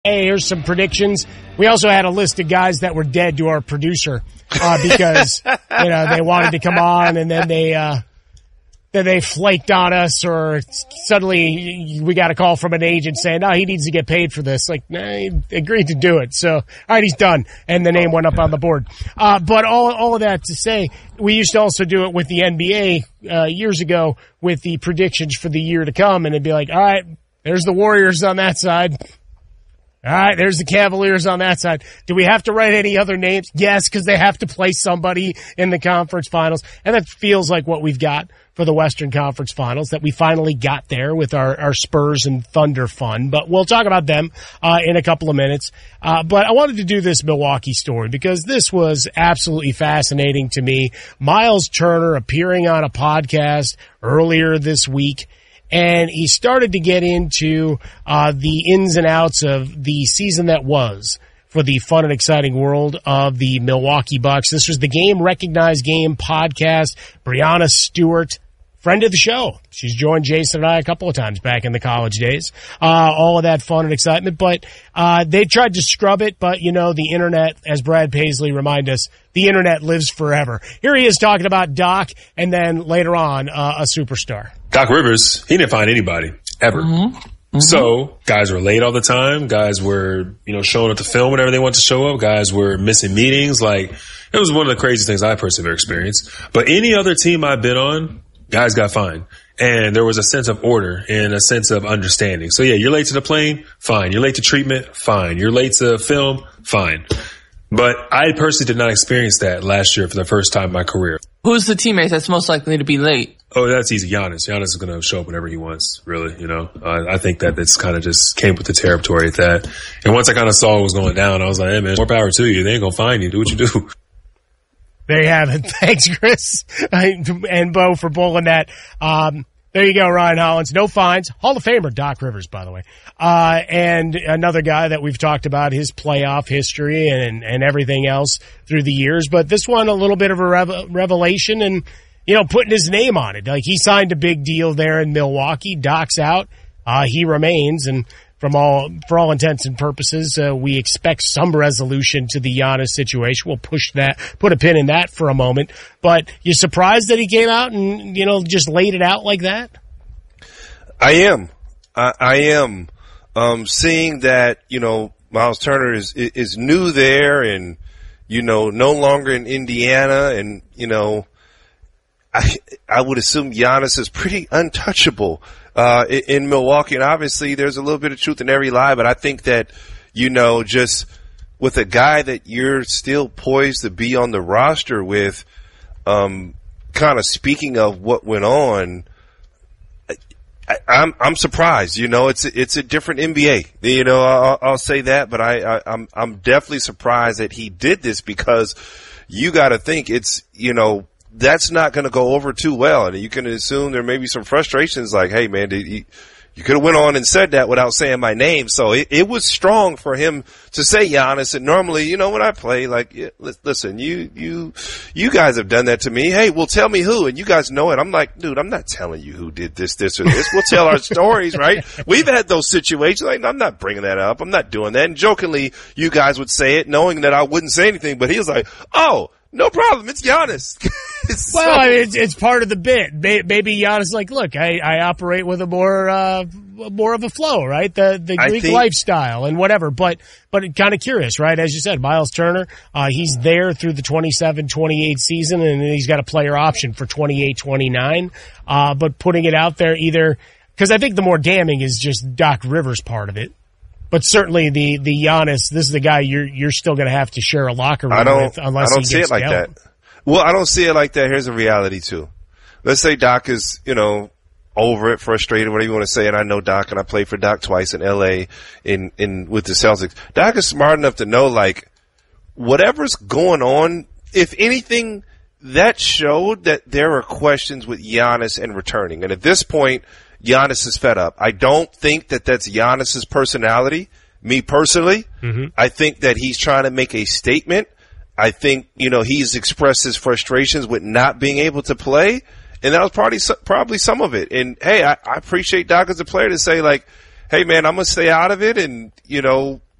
Hey, here's some predictions. We also had a list of guys that were dead to our producer because they wanted to come on and then they flaked on us, or suddenly we got a call from an agent saying, "No, he needs to get paid for this." Like, nah, he agreed to do it, so all right, he's done, and the name went up on the board. But all of that to say, we used to also do it with the NBA years ago with the predictions for the year to come, and it'd be like, all right, there's the Warriors on that side. All right, there's the Cavaliers on that side. Do we have to write any other names? Yes, because they have to play somebody in the conference finals. And that feels like what we've got for the Western Conference Finals, that we finally got there with our Spurs and Thunder fun. But we'll talk about them in a couple of minutes. But I wanted to do this Milwaukee story because this was absolutely fascinating to me. Miles Turner appearing on a podcast earlier this week, and he started to get into the ins and outs of the season that was for the fun and exciting world of the Milwaukee Bucks. This was the Game Recognized Game podcast. Brianna Stewart, friend of the show. She's joined Jason and I a couple of times back in the college days. All of that fun and excitement. But they tried to scrub it, but, the internet, as Brad Paisley reminded us, the internet lives forever. Here he is talking about Doc, and then later on, a superstar. Doc Rivers, he didn't find anybody, ever. Mm-hmm. Mm-hmm. So, guys were late all the time. Guys were, showing up to film whenever they wanted to show up. Guys were missing meetings. Like, it was one of the craziest things I personally ever experienced. But any other team I've been on, guys got fined. And there was a sense of order and a sense of understanding. So, yeah, you're late to the plane, fine. You're late to treatment, fine. You're late to film, fine. But I personally did not experience that last year for the first time in my career. Who's the teammate that's most likely to be late? Oh, that's easy. Giannis. Giannis is going to show up whenever he wants, really, I think that it's kind of just came with the territory at that. And once I kind of saw what was going down, I was like, hey, man, more power to you. They ain't going to find you. Do what you do. There you have it. Thanks, Chris and Bo, for pulling that. There you go, Ryan Hollins. No fines. Hall of Famer, Doc Rivers, by the way. And another guy that we've talked about, his playoff history and everything else through the years. But this one, a little bit of a revelation and, putting his name on it. Like, he signed a big deal there in Milwaukee. Doc's out. He remains. And for all intents and purposes, we expect some resolution to the Giannis situation. We'll put a pin in that for a moment. But you surprised that he came out and, just laid it out like that? I am. I am. Seeing that, Miles Turner is new there and, no longer in Indiana and, I would assume Giannis is pretty untouchable in Milwaukee. And obviously there's a little bit of truth in every lie, but I think that, just with a guy that you're still poised to be on the roster with, kind of speaking of what went on, I'm surprised. It's a different NBA. I'll say that, but I'm definitely surprised that he did this because you got to think it's, that's not going to go over too well. And you can assume there may be some frustrations like, hey, man, you could have went on and said that without saying my name. So it was strong for him to say Giannis. And normally, when I play, like, yeah, listen, you guys have done that to me. Hey, well, tell me who. And you guys know it. I'm like, dude, I'm not telling you who did this, or this. We'll tell our stories, right? We've had those situations. Like, I'm not bringing that up. I'm not doing that. And jokingly, you guys would say it knowing that I wouldn't say anything. But he was like, oh, no problem. It's Giannis. Well, I mean, it's part of the bit. Maybe Giannis is like, look, I operate with a more of a flow, right? The Greek lifestyle and whatever. But kind of curious, right? As you said, Miles Turner, he's there through the 27-28 season, and he's got a player option for 28-29. But putting it out there either because I think the more damning is just Doc Rivers part of it. But certainly the Giannis, this is the guy you're still going to have to share a locker room with unless he gets see it like dealt. that. Well, I don't see it like that. Here's a reality too. Let's say Doc is, over it, frustrated, whatever you want to say. And I know Doc, and I played for Doc twice in LA with the Celtics. Doc is smart enough to know, like, whatever's going on, if anything, that showed that there are questions with Giannis and returning. And at this point, Giannis is fed up. I don't think that that's Giannis's personality. Me personally, I think that he's trying to make a statement. I think, he's expressed his frustrations with not being able to play, and that was probably some of it. And, hey, I appreciate Doc as a player to say, like, hey, man, I'm going to stay out of it, and,